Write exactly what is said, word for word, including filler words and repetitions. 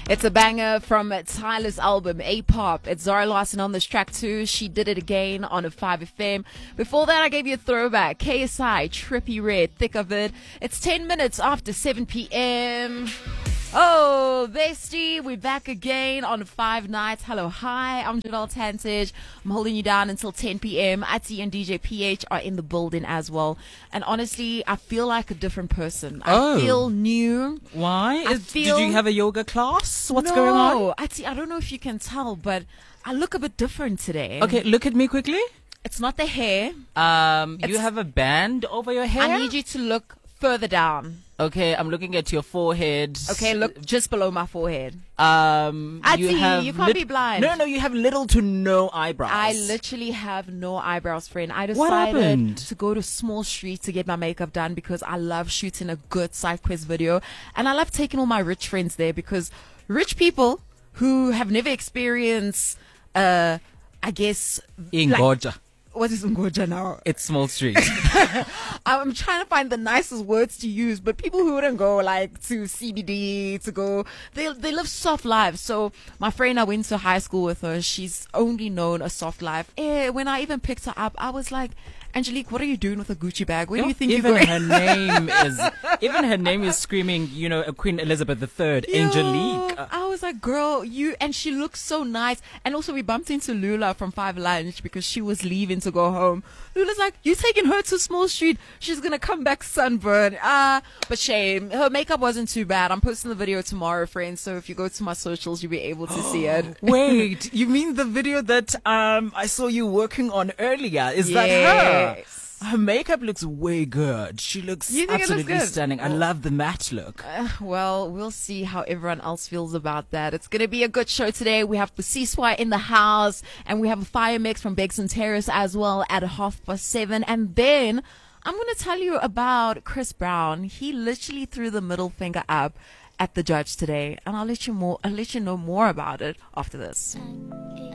It's a banger from Tyler's album, A-Pop. It's Zara Larsson on this track too. She did it again on a five F M. Before that, I gave you a throwback. K S I, Trippie Redd, Thick of It. It's ten minutes after seven p.m. Oh, bestie, we're back again on Five Nights. Hello, hi, I'm Janelle Tantage. I'm holding you down until ten p.m. Atsi and D J P H are in the building as well. And honestly, I feel like a different person. I Oh. feel new. Why? I Is- feel- Did you have a yoga class? What's no, going on? Atsi, I don't know if you can tell, but I look a bit different today. Okay, look at me quickly. It's not the hair. Um, you It's- have a band over your hair? I need you to look further down. Okay, I'm looking at your forehead. Okay, look just below my forehead. Um, Atsi, you have you can't be blind. No, no, you have little to no eyebrows. I literally have no eyebrows, friend. I What decided happened? to go to Small Street to get my makeup done because I love shooting a good side quest video. And I love taking all my rich friends there because rich people who have never experienced, uh, I guess, in like- Gorja. what is Ngoja now? It's Small Street. I'm trying to find the nicest words to use, but people who wouldn't go like to C B D to go, they they live soft lives. So my friend, I went to high school with her. She's only known a soft life. Eh, when I even picked her up, I was like, Angelique, what are you doing with a Gucci bag? Where do you think even you're going? her name is even her name is screaming, you know, Queen Elizabeth the Third, Angelique. Yo, I was like, girl, you, and she looks so nice. And also we bumped into Lula from Five Lunch because she was leaving to go home. Lula's like, you taking her to Small Street? She's going to come back sunburned. Ah, but shame. Her makeup wasn't too bad. I'm posting the video tomorrow, friends. So if you go to my socials, you'll be able to see it. Wait, you mean the video that um I saw you working on earlier? Is that her? Yes. Her makeup looks way good. She looks You think it looks absolutely good? stunning. I love the matte look. Uh, well, we'll see how everyone else feels about that. It's going to be a good show today. We have the Ceasefire in the house, and we have a fire mix from Begson Terrace as well at half past seven. And then I'm going to tell you about Chris Brown. He literally threw the middle finger up at the judge today, and I'll let you more. I'll let you know more about it after this.